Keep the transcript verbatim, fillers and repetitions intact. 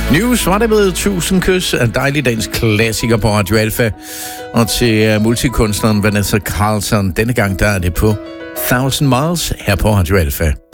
News var det med Tusind Kys, en dejlig dansk klassiker på Radio Alfa. Og til multikunstneren Vanessa Carlton, denne gang der er det på Thousand Miles her på Radio Alfa.